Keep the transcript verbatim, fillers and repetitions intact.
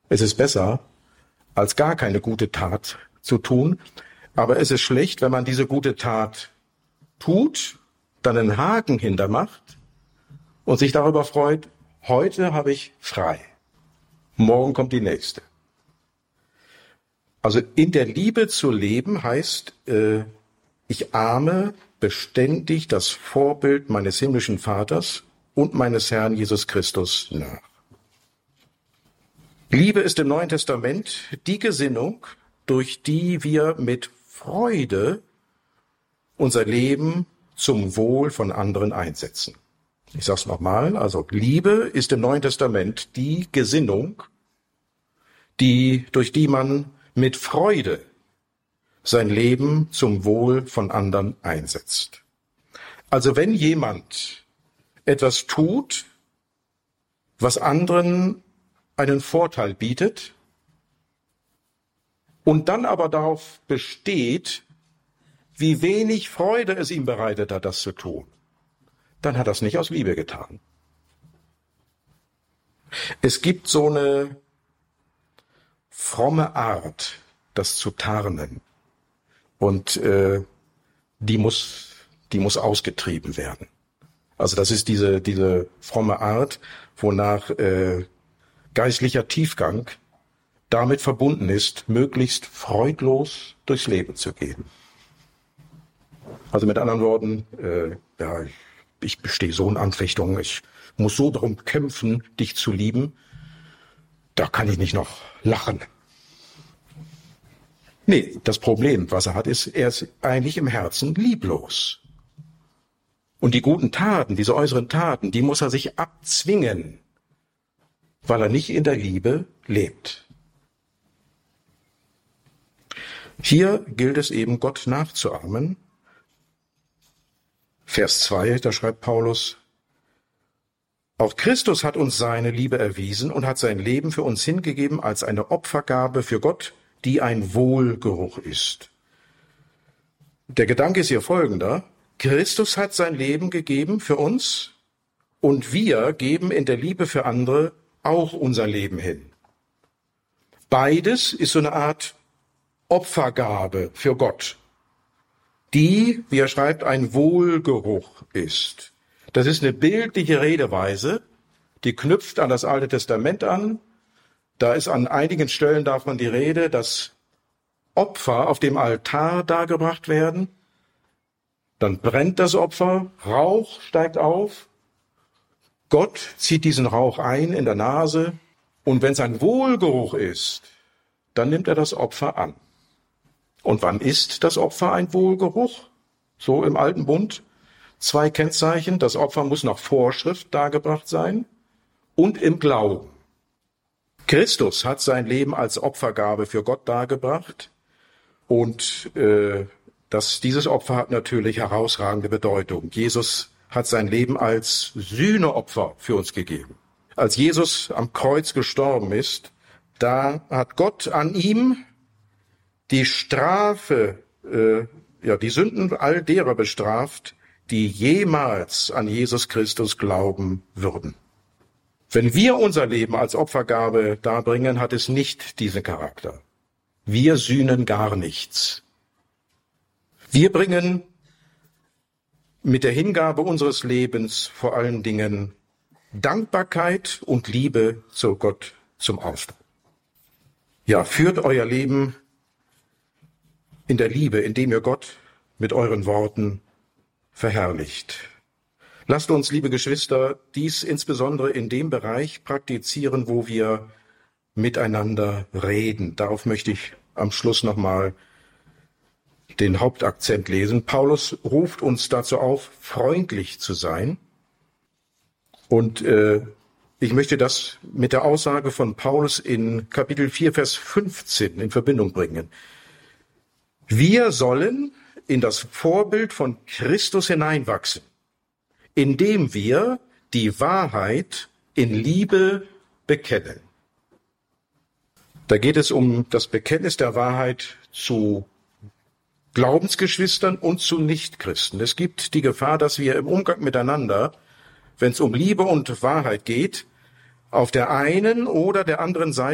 Es ist besser, als gar keine gute Tat zu tun, aber es ist schlecht, wenn man diese gute Tat tut, dann einen Haken hintermacht und sich darüber freut, heute habe ich frei, morgen kommt die nächste. Also in der Liebe zu leben heißt, äh, ich ahme beständig das Vorbild meines himmlischen Vaters und meines Herrn Jesus Christus nach. Liebe ist im Neuen Testament die Gesinnung, durch die wir mit Freude unser Leben zum Wohl von anderen einsetzen. Ich sage es nochmal, also Liebe ist im Neuen Testament die Gesinnung, die, durch die man mit Freude sein Leben zum Wohl von anderen einsetzt. Also wenn jemand etwas tut, was anderen einen Vorteil bietet und dann aber darauf besteht, wie wenig Freude es ihm bereitet hat, das zu tun, dann hat er es nicht aus Liebe getan. Es gibt so eine fromme Art, das zu tarnen. Und äh, die muss, die muss ausgetrieben werden. Also das ist diese, diese fromme Art, wonach äh, geistlicher Tiefgang damit verbunden ist, möglichst freudlos durchs Leben zu gehen. Also mit anderen Worten, äh, ja, ich, ich bestehe so in Anfechtungen, ich muss so darum kämpfen, dich zu lieben, da kann ich nicht noch lachen. Nee, das Problem, was er hat, ist, er ist eigentlich im Herzen lieblos. Und die guten Taten, diese äußeren Taten, die muss er sich abzwingen, weil er nicht in der Liebe lebt. Hier gilt es eben, Gott nachzuahmen. Vers zwei, da schreibt Paulus, auch Christus hat uns seine Liebe erwiesen und hat sein Leben für uns hingegeben als eine Opfergabe für Gott, die ein Wohlgeruch ist. Der Gedanke ist hier folgender. Christus hat sein Leben gegeben für uns und wir geben in der Liebe für andere auch unser Leben hin. Beides ist so eine Art Opfergabe für Gott, die, wie er schreibt, ein Wohlgeruch ist. Das ist eine bildliche Redeweise, die knüpft an das Alte Testament an. Da ist an einigen Stellen davon die Rede, dass Opfer auf dem Altar dargebracht werden. Dann brennt das Opfer, Rauch steigt auf. Gott zieht diesen Rauch ein in der Nase. Und wenn es ein Wohlgeruch ist, dann nimmt er das Opfer an. Und wann ist das Opfer ein Wohlgeruch? So im Alten Bund. Zwei Kennzeichen. Das Opfer muss nach Vorschrift dargebracht sein und im Glauben. Christus hat sein Leben als Opfergabe für Gott dargebracht und äh, das, dieses Opfer hat natürlich herausragende Bedeutung. Jesus hat sein Leben als Sühneopfer für uns gegeben. Als Jesus am Kreuz gestorben ist, da hat Gott an ihm die Strafe, äh, ja, die Sünden all derer bestraft, die jemals an Jesus Christus glauben würden. Wenn wir unser Leben als Opfergabe darbringen, hat es nicht diesen Charakter. Wir sühnen gar nichts. Wir bringen mit der Hingabe unseres Lebens vor allen Dingen Dankbarkeit und Liebe zu Gott zum Ausdruck. Ja, führt euer Leben in der Liebe, indem ihr Gott mit euren Worten verherrlicht. Lasst uns, liebe Geschwister, dies insbesondere in dem Bereich praktizieren, wo wir miteinander reden. Darauf möchte ich am Schluss nochmal den Hauptakzent lesen. Paulus ruft uns dazu auf, freundlich zu sein. Und äh, ich möchte das mit der Aussage von Paulus in Kapitel vier, Vers fünfzehn in Verbindung bringen. Wir sollen in das Vorbild von Christus hineinwachsen, indem wir die Wahrheit in Liebe bekennen. Da geht es um das Bekenntnis der Wahrheit zu Glaubensgeschwistern und zu Nichtchristen. Es gibt die Gefahr, dass wir im Umgang miteinander, wenn es um Liebe und Wahrheit geht, auf der einen oder der anderen Seite